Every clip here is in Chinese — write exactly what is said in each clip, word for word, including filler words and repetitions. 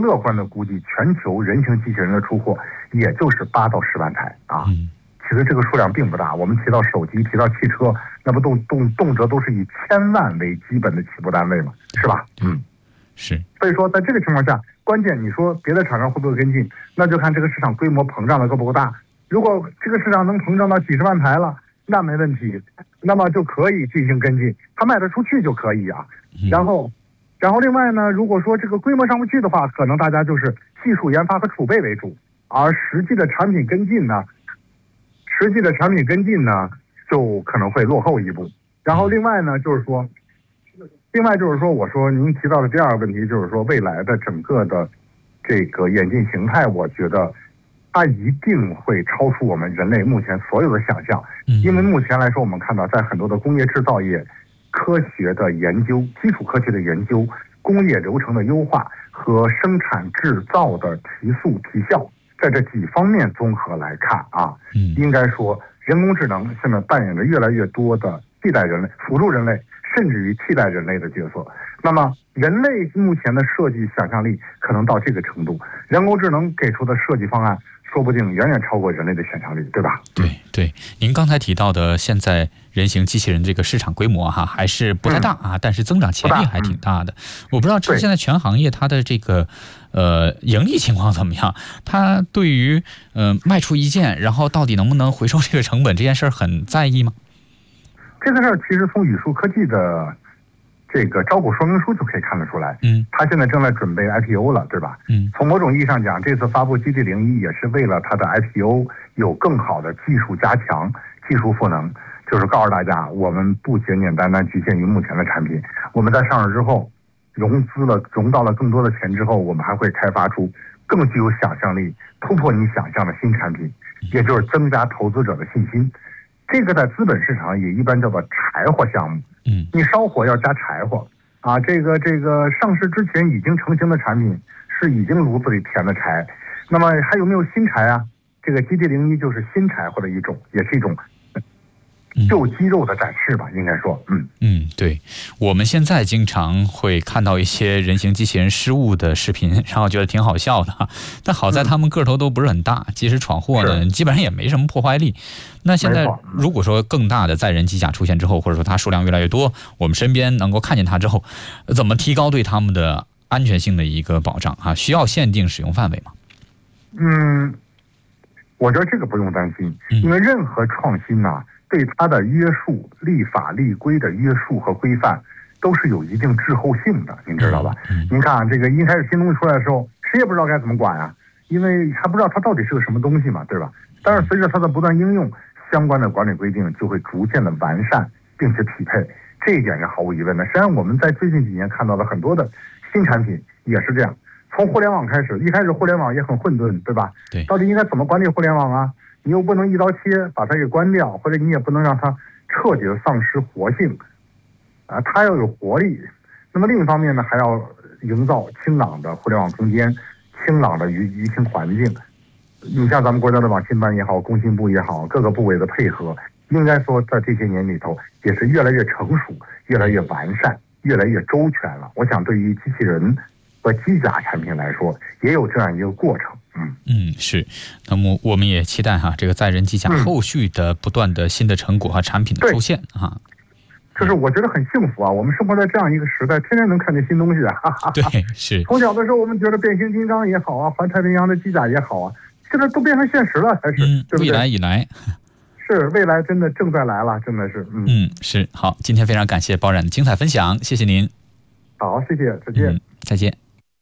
乐观的估计，全球人形机器人的出货也就是八到十万台啊。嗯，其实这个数量并不大。我们提到手机，提到汽车，那不动动动辄都是以千万为基本的起步单位嘛，是吧？嗯， 是。 所以说，在这个情况下，关键你说别的厂商会不会跟进，那就看这个市场规模膨胀的够不够大。如果这个市场能膨胀到几十万台了，那没问题，那么就可以进行跟进，它卖得出去就可以啊。然后，然后另外呢，如果说这个规模上不去的话，可能大家就是技术研发和储备为主，而实际的产品跟进呢，实际的产品跟进呢，就可能会落后一步。然后另外呢，就是说，另外就是说，我说您提到的第二个问题，就是说未来的整个的这个演进形态，我觉得它一定会超出我们人类目前所有的想象。因为目前来说，我们看到在很多的工业制造业、科学的研究、基础科学的研究、工业流程的优化和生产制造的提速提效，在这几方面综合来看啊，应该说人工智能现在扮演着越来越多的替代人类、辅助人类，甚至于替代人类的角色。那么人类目前的设计想象力可能到这个程度，人工智能给出的设计方案说不定远远超过人类的想象力，对吧？ 对对，您刚才提到的现在人形机器人这个市场规模哈还是不太大啊，嗯、但是增长潜力还挺大的。嗯、我不知道这现在全行业它的这个呃盈利情况怎么样？它对于呃卖出一件，然后到底能不能回收这个成本这件事儿很在意吗？ 这个事儿其实从宇树科技的这个招股说明书就可以看得出来，嗯，他现在正在准备 I P O 了，对吧？嗯，从某种意义上讲，这次发布 G T 零一也是为了它的 I P O 有更好的技术加强、技术赋能，就是告诉大家，我们不简简单单局限于目前的产品，我们在上市之后融资了、融到了更多的钱之后，我们还会开发出更具有想象力、突破你想象的新产品，也就是增加投资者的信心。这个在资本市场也一般叫做柴火项目。嗯，你烧火要加柴火啊。这个这个上市之前已经成型的产品是已经炉子里填的柴，那么还有没有新柴啊？这个 G T 零一就是新柴火的一种，也是一种旧肌肉的展示吧，应该说，嗯嗯，对，我们现在经常会看到一些人形机器人失误的视频，然后觉得挺好笑的，但好在他们个头都不是很大，即使闯祸呢，基本上也没什么破坏力。那现在如果说更大的载人机甲出现之后，或者说它数量越来越多，我们身边能够看见它之后，怎么提高对他们的安全性的一个保障啊？需要限定使用范围吗？ 嗯，我觉得这个不用担心，因为任何创新呢、啊。对它的约束、立法立规的约束和规范，都是有一定滞后性的，您知道吧？嗯、您看、啊，这个一开始新东西出来的时候，谁也不知道该怎么管啊，因为还不知道它到底是个什么东西嘛，对吧？但是随着它的不断应用，相关的管理规定就会逐渐的完善，并且匹配，这一点是毫无疑问的。实际上，我们在最近几年看到的很多的新产品也是这样。从互联网开始，一开始互联网也很混沌，对吧？对，到底应该怎么管理互联网啊？你又不能一刀切把它给关掉，或者你也不能让它彻底的丧失活性，啊，它要有活力。那么另一方面呢，还要营造清朗的互联网空间、清朗的舆舆情环境。你像咱们国家的网信办也好，工信部也好，各个部委的配合，应该说在这些年里头也是越来越成熟、越来越完善、越来越周全了。我想对于机器人和机甲产品来说，也有这样一个过程。嗯嗯，是。那么我们也期待哈，这个载人机甲后续的不断的新的成果和产品的出现啊。 就是我觉得很幸福啊，我们生活在这样一个时代，天天能看见新东西啊。哈哈哈对，是。 从小的时候我们觉得变形金刚也好啊，环太平洋的机甲也好啊，现在都变成现实了，才是， 嗯、 对不对？ 未来已来。 是，未来真的正在来了，真的是。嗯嗯，是。好，今天非常感谢包冉的精彩分享，谢谢您。 好，谢谢，再见。 嗯、再见。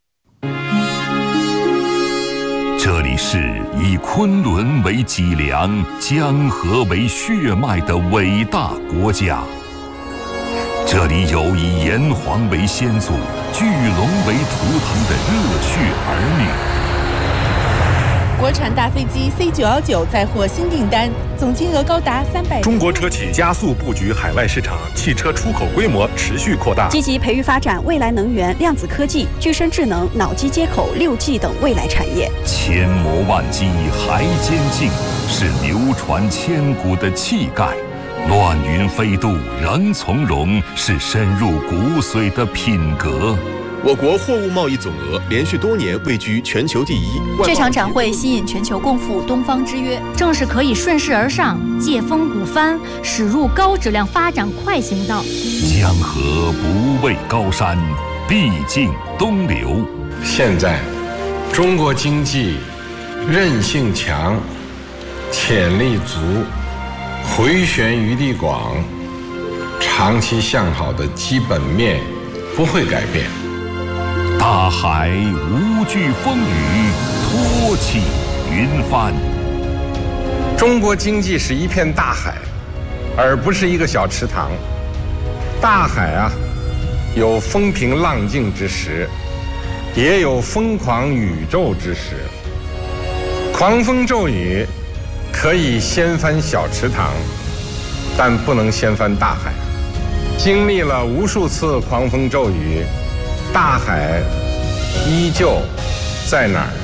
这里是以昆仑为脊梁、江河为血脉的伟大国家。这里有以炎黄为先祖、巨龙为图腾的热血儿女。 国产大飞机 C 九一九再获新订单，总金额高达三百。 中国车企加速布局海外市场，汽车出口规模持续扩大， 积极培育发展未来能源、量子科技、具身智能、脑机接口、六 G 等未来产业。 千磨万击还坚劲，是流传千古的气概；乱云飞渡仍从容，是深入骨髓的品格。 我国货物贸易总额连续多年位居全球第一。 这场展会吸引全球共赴东方之约， 正是可以顺势而上，借风鼓帆，驶入高质量发展快行道。 江河不畏高山，必经东流。 现在，中国经济韧性强，潜力足，回旋余地广，长期向好的基本面不会改变。 大海无惧风雨，托起云帆。 中国经济是一片大海，而不是一个小池塘。大海啊，有风平浪静之时，也有疯狂宇宙之时。狂风骤雨可以掀翻小池塘，但不能掀翻大海。经历了无数次狂风骤雨，大海依旧在哪儿？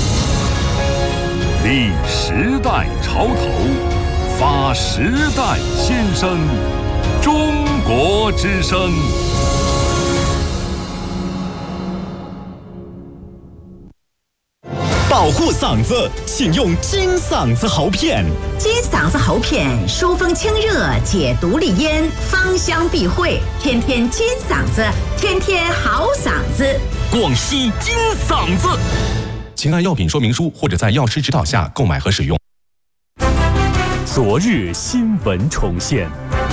立时代潮头，发时代新生，中国之声。 保护嗓子，请用金嗓子喉片。 金嗓子喉片疏风清热，解毒利咽，芳香避秽，天天金嗓子，天天好嗓子。 广西金嗓子， 请按药品说明书或者在药师指导下购买和使用。 昨日新闻重现，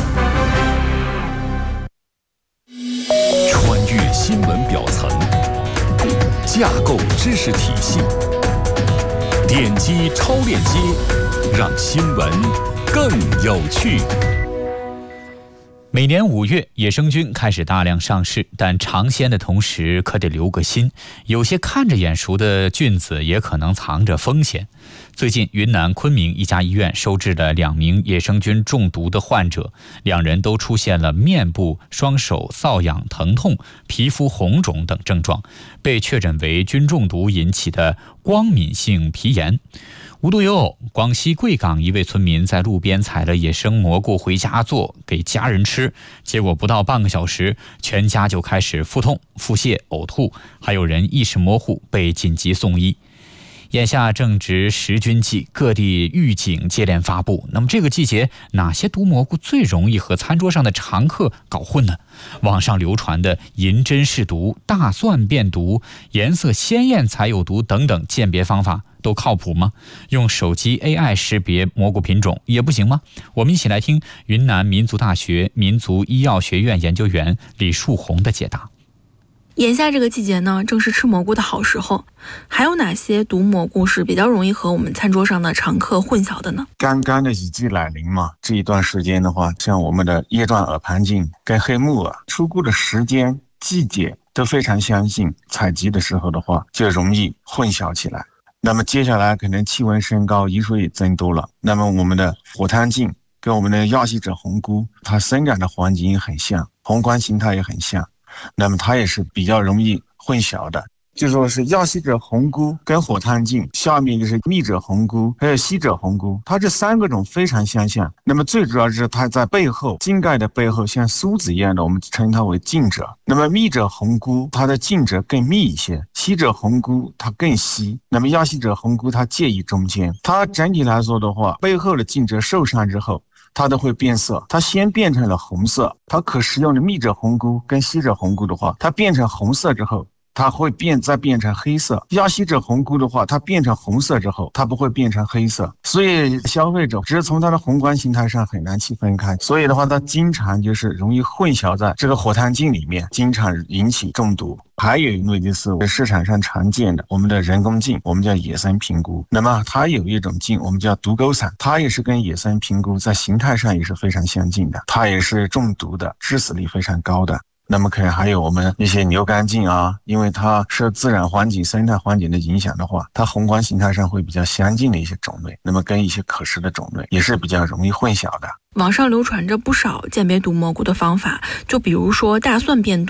穿越新闻表层，架构知识体系。点击超链接，让新闻更有趣。 每年五月，野生菌开始大量上市，但尝鲜的同时可得留个心，有些看着眼熟的菌子也可能藏着风险。最近，云南昆明一家医院收治了两名野生菌中毒的患者，两人都出现了面部、双手瘙痒、疼痛、皮肤红肿等症状，被确诊为菌中毒引起的光敏性皮炎。无独有偶，广西贵港一位村民在路边采了野生蘑菇回家做给家人吃，结果不到半个小时，全家就开始腹痛、腹泻、呕吐，还有人意识模糊，被紧急送医。眼下正值食菌季，各地预警接连发布。那么这个季节，哪些毒蘑菇最容易和餐桌上的常客搞混呢？网上流传的银针是毒、大蒜变毒、颜色鲜艳才有毒等等鉴别方法都靠谱吗？用手机 A I 识别蘑菇品种也不行吗？我们一起来听云南民族大学民族医药学院研究员李树红的解答。 眼下这个季节呢，正是吃蘑菇的好时候。还有哪些毒蘑菇是比较容易和我们餐桌上的常客混淆的呢？ 刚刚的雨季来临嘛，这一段时间的话，像我们的叶状耳盘菌跟黑木耳出菇的时间、季节都非常相近，采集的时候的话就容易混淆起来。那么接下来可能气温升高，雨水也增多了，那么我们的火炭菌跟我们的亚细者红菇，它生长的环境也很像，宏观形态也很像，那么它也是比较容易混淆的。就说是亚细者红菇跟火炭菌，下面就是密者红菇还有细者红菇，它这三个种非常相像。那么最主要是它在背后茎盖的背后像梳子一样的，我们称它为茎褶。那么密者红菇它的茎褶更密一些，细者红菇它更稀，那么亚细者红菇它介于中间。它整体来说的话，背后的茎褶受伤之后它都会变色，它先变成了红色，它可食用的密者红菇跟细者红菇的话，它变成红色之后它会变再变成黑色。亚细者红菇的话，它变成红色之后它不会变成黑色，所以消费者只是从它的宏观形态上很难区分开，所以的话它经常就是容易混淆在这个火炭菌里面，经常引起中毒。还有一类就是市场上常见的我们的人工菌，我们叫野生平菇。那么它有一种菌我们叫毒钩伞，它也是跟野生平菇在形态上也是非常相近的，它也是中毒的，致死率非常高的。那么可能还有我们一些牛肝菌啊，因为它受自然环境生态环境的影响的话，它宏观形态上会比较相近的一些种类，那么跟一些可食的种类也是比较容易混淆的。 网上流传着不少鉴别毒蘑菇的方法，就比如说大蒜变毒。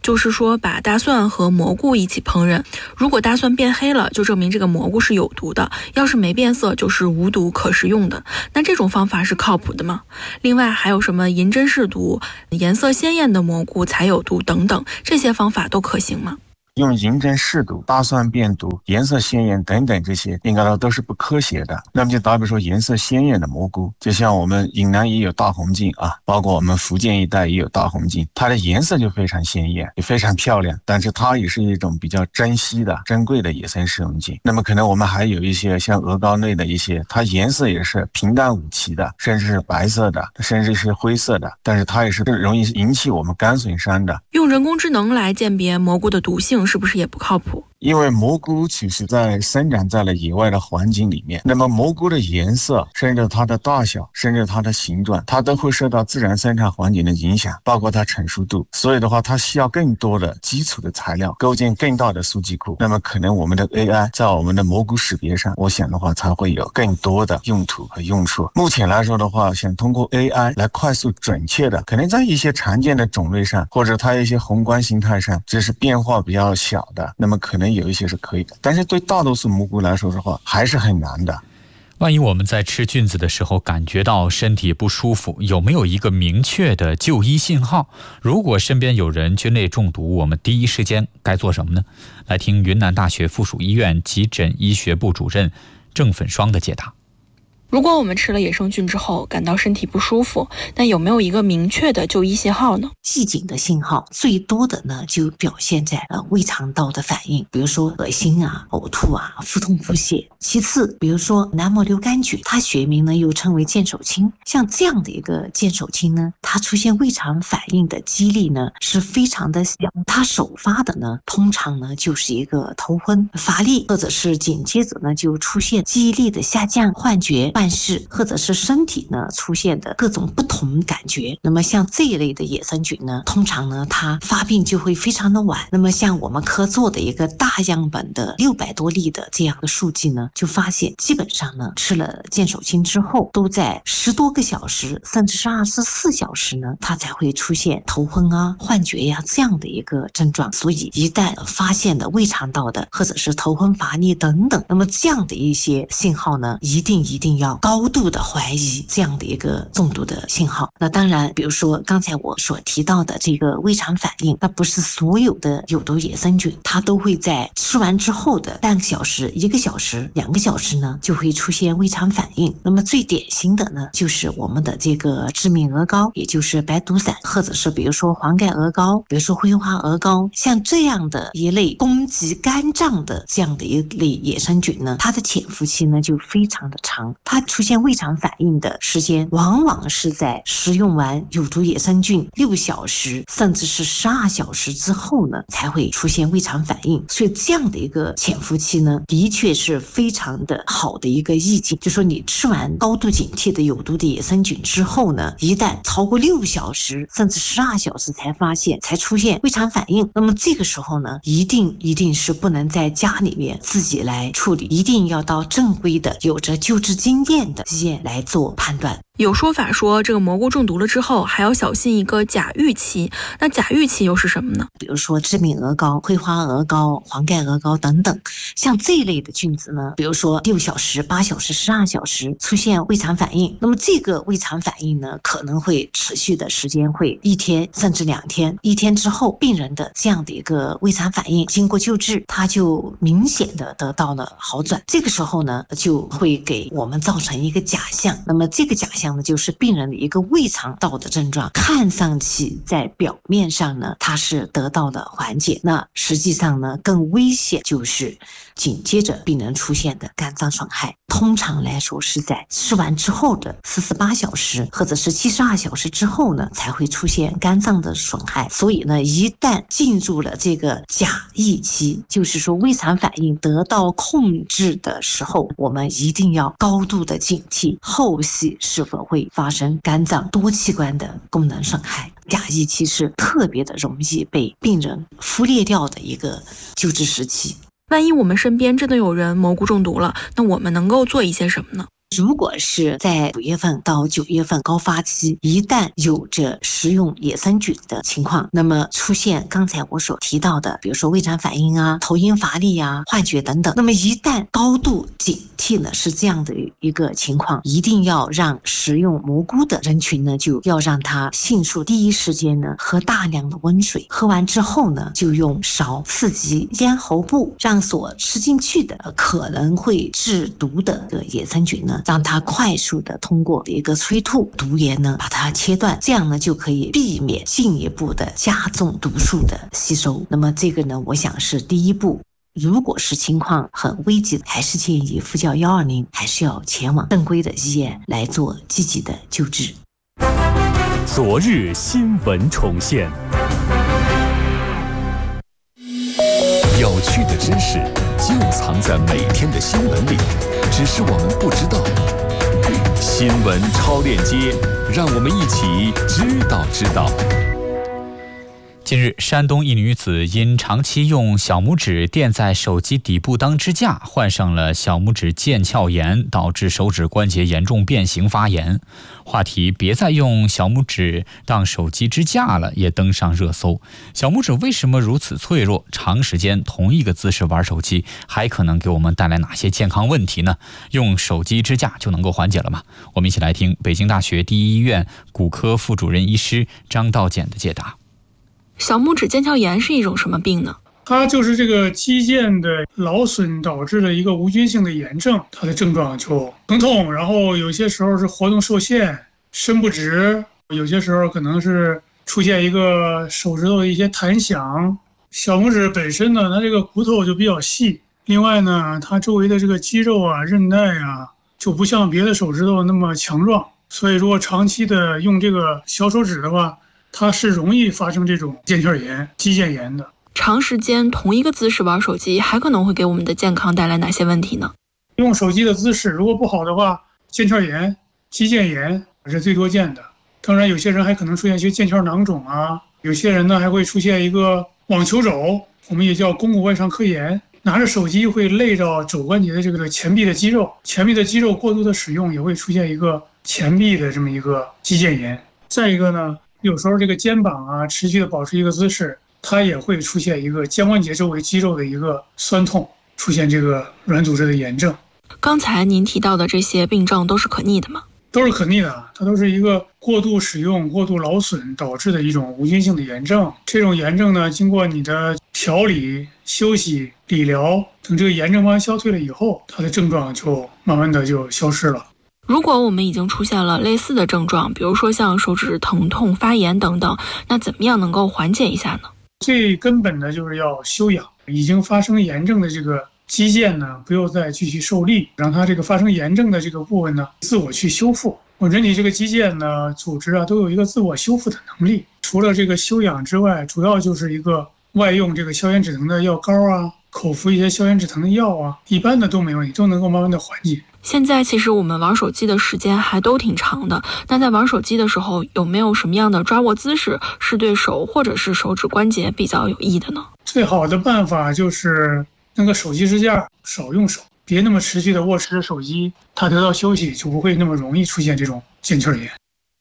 就是说把大蒜和蘑菇一起烹饪，如果大蒜变黑了，就证明这个蘑菇是有毒的，要是没变色，就是无毒可食用的。那这种方法是靠谱的吗？另外还有什么银针试毒、颜色鲜艳的蘑菇才有毒等等，这些方法都可行吗？ 用银针试毒、大蒜变毒、颜色鲜艳等等，这些应该说都是不科学的。那么就打比说颜色鲜艳的蘑菇，就像我们云南也有大红茎啊，包括我们福建一带也有大红茎，它的颜色就非常鲜艳，也非常漂亮，但是它也是一种比较珍稀的、珍贵的野生食用茎。那么可能我们还有一些像鹅膏类的一些，它颜色也是平淡无奇的，甚至是白色的，甚至是灰色的，但是它也是容易引起我们肝损伤的。 用人工智能来鉴别蘑菇的毒性是不是也不靠谱？ 因为蘑菇其实在生长在了野外的环境里面，那么蘑菇的颜色，甚至它的大小，甚至它的形状，它都会受到自然生长环境的影响，包括它成熟度。所以的话，它需要更多的基础的材料，构建更大的数据库。那么可能我们的 A I 在我们的蘑菇识别上，我想的话才会有更多的用途和用处。目前来说的话，想通过 A I 来快速准确的，可能在一些常见的种类上，或者它一些宏观形态上，只是变化比较小的，那么可能有一些是可以的，但是对大多数蘑菇来说的话，还是很难的。 万一我们在吃菌子的时候感觉到身体不舒服，有没有一个明确的就医信号？如果身边有人菌类中毒，我们第一时间该做什么呢？来听云南大学附属医院急诊医学部主任郑粉霜的解答。 如果我们吃了野生菌之后感到身体不舒服，那有没有一个明确的就医信号呢？ 预警的信号最多的呢，就表现在呃胃肠道的反应，比如说恶心啊、呕吐啊、腹痛腹泻。其次，比如说南摩瘤杆菌，它学名呢又称为剑手青，像这样的一个剑手青呢，它出现胃肠反应的几率呢是非常的小，它首发的呢通常呢就是一个头昏、乏力，或者是紧接着呢就出现记忆力的下降、幻觉、幻视，或者是身体呢出现的各种不同感觉。那么像这一类的野生菌呢，通常呢它发病就会非常的晚。那么像我们科做的一个大样本的六百多例的这样的数据呢，就发现基本上呢吃了剑手青之后，都在十多个小时甚至是二十四小时呢，它才会出现头昏啊、幻觉呀、啊、这样的一个症状。所以一旦发现的胃肠道的或者是头昏乏力等等，那么这样的一些信号呢，一定一定要高度的怀疑这样的一个中毒的信号。那当然比如说刚才我所提到的这个胃肠反应，那不是所有的有毒野生菌它都会在吃完之后的半个小时、一个小时、两个小时呢就会出现胃肠反应。那么最典型的呢就是我们的这个致命鹅膏，也就是白毒伞，或者是比如说黄盖鹅膏，比如说灰花鹅膏，像这样的一类攻击肝脏的这样的一类野生菌呢，它的潜伏期呢就非常的长，它出现胃肠反应的时间往往是在食用完有毒野生菌六小时甚至是十二小时之后呢才会出现胃肠反应。所以这样的一个潜伏期呢，的确是非常的好的一个意境，就说你吃完高度警惕的有毒的野生菌之后呢，一旦超过六小时甚至十二小时才发现才出现胃肠反应，那么这个时候呢，一定一定是不能在家里面自己来处理，一定要到正规的有着救治经验的医院来做判断。 有说法说这个蘑菇中毒了之后还要小心一个假预期，那假预期又是什么呢？ 比如说致命鹅膏、灰花鹅膏、黄盖鹅膏等等，像这一类的菌子呢，比如说六小时、八小时、十二小时出现胃肠反应，那么这个胃肠反应呢可能会持续的时间会一天甚至两天，一天之后病人的这样的一个胃肠反应经过救治，它就明显的得到了好转，这个时候呢就会给我们造成一个假象，那么这个假象呢就是病人的一个胃肠道的症状，看上去在表面上呢它是得到了缓解，那实际上呢更危险就是紧接着病人出现的肝脏损害，通常来说是在吃完之后的四十八小时或者是七十二小时之后呢才会出现肝脏的损害。所以呢一旦进入了这个假疫期，就是说胃肠反应得到控制的时候，我们一定要高度的警惕后续是否会发生肝脏多器官的功能损害。假疫期是特别的容易被病人忽略掉的一个救治时期。 万一我们身边真的有人蘑菇中毒了，那我们能够做一些什么呢？ 如果是在五月份到九月份高发期，一旦有着食用野生菌的情况，那么出现刚才我所提到的，比如说胃肠反应啊、头晕乏力啊、幻觉等等，那么一旦高度警惕呢是这样的一个情况，一定要让食用蘑菇的人群呢，就要让他迅速第一时间呢喝大量的温水，喝完之后呢，就用勺刺激咽喉部，让所吃进去的可能会致毒的野生菌呢，让它快速的通过一个催吐毒液呢把它切断，这样呢就可以避免进一步的加重毒素的吸收。那么这个呢，我想是第一步。如果是情况很危急，还是建议呼叫一二零，还是要前往正规的医院来做积极的救治。 昨日新闻重现， 有趣的知识就藏在每天的新闻里，只是我们不知道。新闻超链接，让我们一起知道知道。 近日，山东一女子因长期用小拇指垫在手机底部当支架，患上了小拇指腱鞘炎，导致手指关节严重变形发炎。话题别再用小拇指当手机支架了也登上热搜。小拇指为什么如此脆弱？长时间同一个姿势玩手机还可能给我们带来哪些健康问题呢？用手机支架就能够缓解了吗？我们一起来听北京大学第一医院骨科副主任医师张道简的解答。 小拇指腱鞘炎是一种什么病呢？ 它就是这个肌腱的劳损导致的一个无菌性的炎症，它的症状就疼痛，然后有些时候是活动受限、伸不直，有些时候可能是出现一个手指头的一些弹响。小拇指本身呢，它这个骨头就比较细，另外呢，它周围的这个肌肉啊、韧带啊，就不像别的手指头那么强壮，所以如果长期的用这个小手指的话，它是容易发生这种腱鞘炎、肌腱炎的。 长时间同一个姿势玩手机，还可能会给我们的健康带来哪些问题呢？ 用手机的姿势如果不好的话，腱鞘炎、肌腱炎是最多见的。当然，有些人还可能出现一些腱鞘囊肿啊，有些人呢还会出现一个网球肘，我们也叫肱骨外伤科炎。拿着手机会累着肘关节的这个前臂的肌肉，前臂的肌肉过度的使用也会出现一个前臂的这么一个肌腱炎。再一个呢，有时候这个肩膀啊持续的保持一个姿势，它也会出现一个肩关节周围肌肉的一个酸痛，出现这个软组织的炎症。 刚才您提到的这些病症都是可逆的吗？ 都是可逆的，它都是一个过度使用、过度劳损导致的一种无菌性的炎症。这种炎症呢，经过你的调理、休息、理疗，等这个炎症慢慢消退了以后，它的症状就慢慢的就消失了。 如果我们已经出现了类似的症状，比如说像手指疼痛、发炎等等，那怎么样能够缓解一下呢？ 最根本的就是要休养，已经发生炎症的这个肌腱呢，不要再继续受力，让它这个发生炎症的这个部分呢，自我去修复。我人体这个肌腱呢，组织啊，都有一个自我修复的能力。除了这个休养之外，主要就是一个外用这个消炎止疼的药膏啊，口服一些消炎止疼的药啊，一般的都没问题，都能够慢慢的缓解。 现在其实我们玩手机的时间还都挺长的，那在玩手机的时候，有没有什么样的抓握姿势是对手或者是手指关节比较有益的呢？ 最好的办法就是那个手机支架少用手，别那么持续的握持着手机，它得到休息就不会那么容易出现这种腱鞘炎。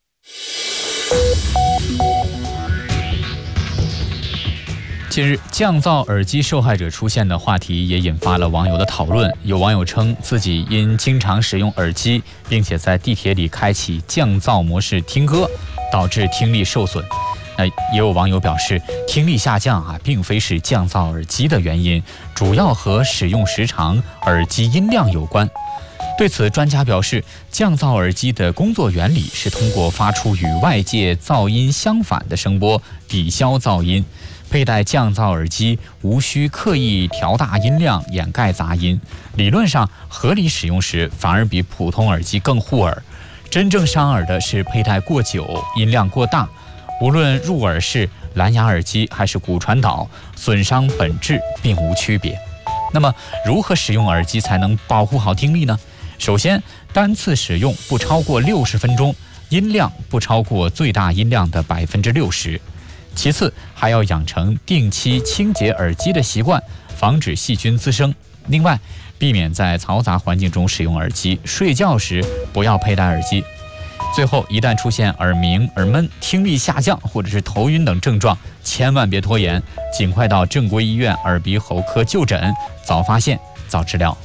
近日，降噪耳机受害者出现的话题也引发了网友的讨论。有网友称自己因经常使用耳机，并且在地铁里开启降噪模式听歌，导致听力受损。那也有网友表示，听力下降啊，并非是降噪耳机的原因，主要和使用时长、耳机音量有关。对此，专家表示，降噪耳机的工作原理是通过发出与外界噪音相反的声波，抵消噪音。佩戴降噪耳机无需刻意调大音量掩盖杂音，理论上合理使用时反而比普通耳机更护耳。真正伤耳的是佩戴过久、音量过大，无论入耳式、蓝牙耳机还是骨传导，损伤本质并无区别。那么，如何使用耳机才能保护好听力呢？首先，单次使用不超过六十分钟，音量不超过最大音量的百分之六十。其次，还要养成定期清洁耳机的习惯，防止细菌滋生。 另外，避免在嘈杂环境中使用耳机，睡觉时不要佩戴耳机。最后，一旦出现耳鸣、耳闷、听力下降或者是头晕等症状，千万别拖延，尽快到正规医院耳鼻喉科就诊，早发现早治疗。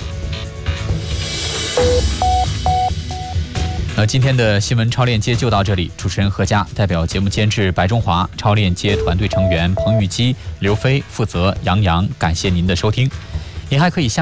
那今天的新闻超链接就到这里，主持人何佳，代表节目监制白中华，超链接团队成员彭玉基、刘飞负责杨洋，感谢您的收听。您还可以下